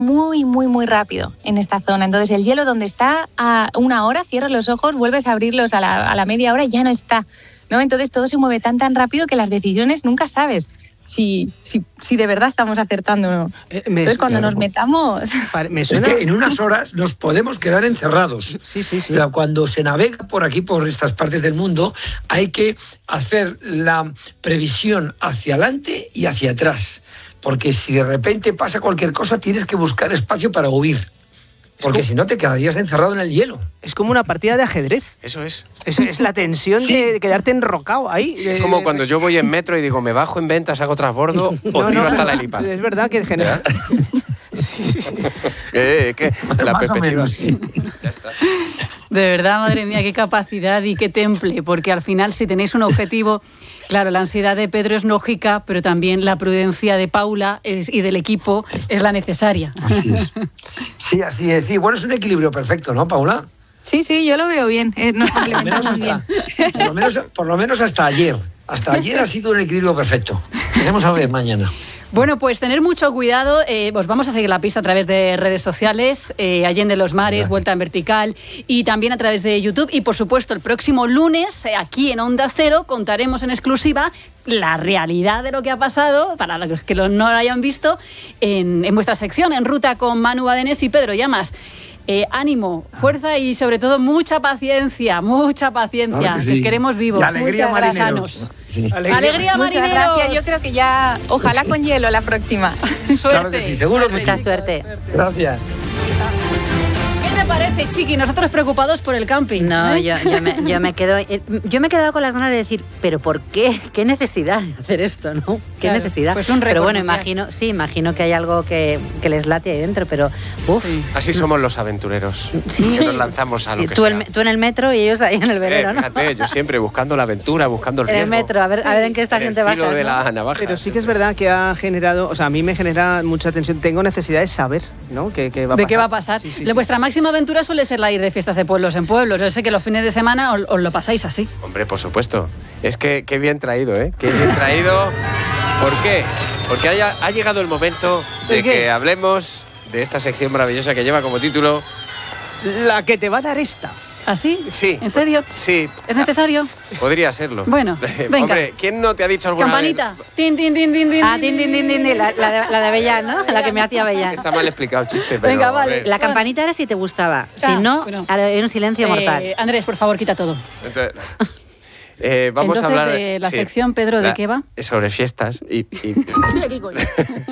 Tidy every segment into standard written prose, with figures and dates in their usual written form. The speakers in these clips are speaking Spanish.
muy, muy, muy rápido en esta zona. Entonces el hielo donde está a 1 hora, cierras los ojos, vuelves a abrirlos a la media hora y ya no está, ¿no? Entonces todo se mueve tan rápido que las decisiones nunca sabes si de verdad estamos acertando o no. Entonces cuando nos metamos... Me suena... Es que en unas horas nos podemos quedar encerrados. Sí. O sea, cuando se navega por aquí, por estas partes del mundo, hay que hacer la previsión hacia adelante y hacia atrás. Porque si de repente pasa cualquier cosa, tienes que buscar espacio para huir. Porque si no, te quedarías encerrado en el hielo. Es como una partida de ajedrez. Eso es. Es la tensión de quedarte enrocado ahí. Es como cuando yo voy en metro y digo, me bajo en ventas, hago transbordo o tiro hasta la helipad. Es verdad que genera... La perspectiva. Sí. Ya está. De verdad, madre mía, qué capacidad y qué temple, porque al final si tenéis un objetivo... Claro, la ansiedad de Pedro es lógica, pero también la prudencia de Paula y del equipo es la necesaria. Así es. Sí, así es. Sí, bueno, es un equilibrio perfecto, ¿no, Paula? Sí, yo lo veo bien. Nos complementamos bien. Por lo menos hasta ayer. Hasta ayer ha sido un equilibrio perfecto. Veremos a ver mañana. Bueno, pues tener mucho cuidado. Os vamos a seguir la pista a través de redes sociales, Allende los Mares, Vuelta en Vertical, y también a través de YouTube. Y, por supuesto, el próximo lunes, aquí en Onda Cero, contaremos en exclusiva la realidad de lo que ha pasado, para los que no lo hayan visto, en vuestra sección, En Ruta, con Manu Badenés y Pedro Llamas. Ánimo, fuerza y sobre todo mucha paciencia, claro que sí. Os queremos vivos. Y alegría, marineros. Sí. Alegría, marineros. Muchas gracias. Yo creo que ya, ojalá con hielo la próxima. Suerte. Claro que sí, seguro. Mucha suerte. Gracias. ¿Qué te parece, Chiqui? Nosotros preocupados por el camping. No, yo me he quedado con las ganas de decir, ¿pero por qué? ¿Qué necesidad de hacer esto, no? ¿Qué claro, necesidad? Pues un pero bueno, mundial. imagino que hay algo que les late ahí dentro, pero uf. Sí. Así somos los aventureros. Sí. Que nos lanzamos a lo que tú sea. Tú en el metro y ellos ahí en el velero, ¿no? Fíjate, yo siempre buscando la aventura, buscando el riesgo. En el metro, a ver en qué estación te bajas. El filo de la navaja. Pero sí que es verdad que ha generado, o sea, a mí me genera mucha tensión. Tengo necesidad de saber, ¿no? ¿Qué va a pasar? ¿De qué va a pasar? Sí. Vuestra máxima aventura suele ser la ir de fiestas de pueblos en pueblos. Yo sé que los fines de semana os lo pasáis así. Hombre, por supuesto. Es que qué bien traído, ¿eh? Qué bien traído. ¿Por qué? Porque ha llegado el momento de que hablemos de esta sección maravillosa que lleva como título... La que te va a dar esta. ¿Así? Sí. ¿En serio? Sí. ¿Es necesario? Podría serlo. Bueno, venga. Hombre, ¿quién no te ha dicho alguna Campanita. vez? Tin, tin, tin, tin, tin. Ah, tin, tin, tin, tin, la de Avellán, ¿no? La que me hacía Avellán. Está mal explicado el chiste, pero... Venga, vale. La campanita era si te gustaba. Si no, bueno. hay un silencio mortal. Andrés, por favor, quita todo. Entonces, vamos Entonces, a hablar de la sección, Pedro, ¿de qué va? Sobre fiestas y... Estoy aquí, coño.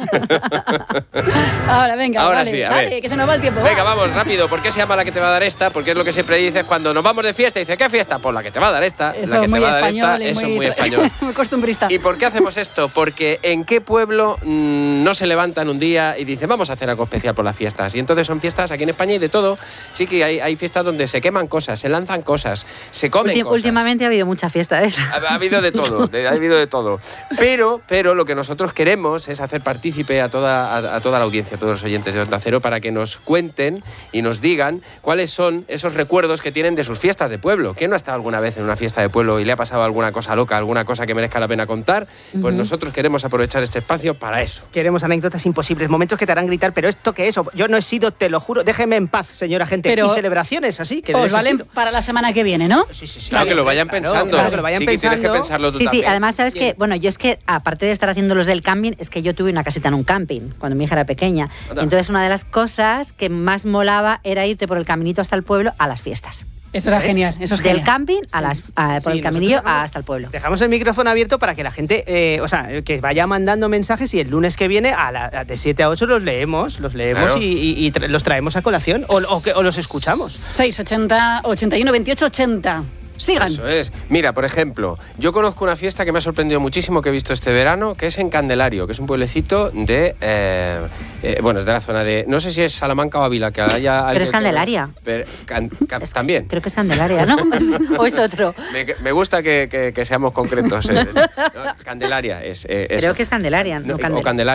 Ahora, venga, Ahora vale, sí, a vale, ver. que se nos va el tiempo. Venga, vamos, rápido. ¿Por qué se llama la que te va a dar esta? Porque es lo que siempre dices cuando nos vamos de fiesta. Dices, ¿qué fiesta? Pues la que te va a dar esta. Eso la que muy te va a dar español. esta. Eso es muy español. Muy costumbrista. ¿Y por qué hacemos esto? Porque ¿en qué pueblo no se levantan un día y dicen, vamos a hacer algo especial por las fiestas? Y entonces son fiestas aquí en España y de todo. Chiqui, hay fiestas donde se queman cosas, se lanzan cosas, se comen cosas. Últimamente ha habido mucha fiesta de esa. Ha habido de todo, ha habido de todo. Pero lo que nosotros queremos es hacer partícipe a toda la audiencia, a todos los oyentes de Onda Cero, para que nos cuenten y nos digan cuáles son esos recuerdos que tienen de sus fiestas de pueblo. ¿Quién no ha estado alguna vez en una fiesta de pueblo y le ha pasado alguna cosa loca, alguna cosa que merezca la pena contar? Pues nosotros queremos aprovechar este espacio para eso. Queremos anécdotas imposibles, momentos que te harán gritar, pero ¿esto qué es? Yo no he sido, te lo juro, déjeme en paz, señora gente. Pero y celebraciones así, que os valen para la semana que viene, ¿no? Sí. Claro, que lo vayan pensando. Claro, que lo vayan Chiqui, pensando. tienes que pensarlo tú Sí, también. además, ¿sabes qué? Bueno, yo es que, aparte de estar haciendo los del camping, es que yo tuve una casita en un camping, cuando mi hija era pequeña. Anda. Entonces, una de las cosas que más molaba era irte por el caminito hasta el pueblo a las fiestas. Eso era genial. Eso es Del genial. camping por el caminillo nosotros hasta el pueblo. Dejamos el micrófono abierto para que la gente, que vaya mandando mensajes y el lunes que viene de 7 a 8 los leemos Claro. y los traemos a colación o los escuchamos. 680 81 28 80. Sigan. Eso es. Mira, por ejemplo, yo conozco una fiesta que me ha sorprendido muchísimo que he visto este verano, que es en Candelario, que es un pueblecito de... bueno, es de la zona de... No sé si es Salamanca o Ávila, que haya... Pero es Candelaria. También. Creo que es Candelaria, ¿no? ¿O es otro? Me gusta que seamos concretos. ¿No? Candelaria es Creo que es Candelaria. o Candelario.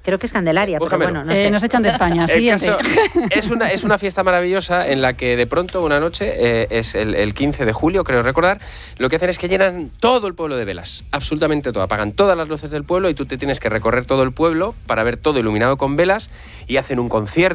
Creo que es Candelaria, pero bueno, no sé. Nos echan de España. El Siguiente. caso, es una fiesta maravillosa en la que de pronto una noche, es el 15 de julio, creo recordar, lo que hacen es que llenan todo el pueblo de velas, absolutamente todo, apagan todas las luces del pueblo y tú te tienes que recorrer todo el pueblo para ver todo iluminado con velas y hacen un concierto